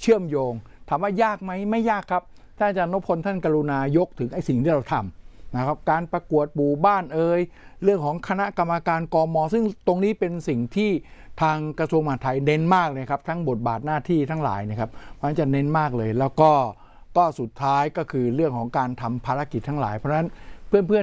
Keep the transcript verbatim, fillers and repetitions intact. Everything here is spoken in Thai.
ชื่อมโยงถามว่ายากไหมไม่ยากครับถ้าอาจารย์นพพลท่านกรุณายกถึงไอ้สิ่งที่เราทำนะครับการประกวดหมู่บ้านเอ่ยเรื่องของคณะกรรมการกม.ซึ่งตรงนี้เป็นสิ่งที่ทางกระทรวงมหาดไทยเน้นมากเลยครับทั้งบทบาทหน้าที่ทั้งหลายนะครับมันจะเน้นมากเลยแล้วก็ก็สุดท้ายก็คือเรื่องของการทำภารกิจทั้งหลายเพราะฉะนั้นเพื่อนๆ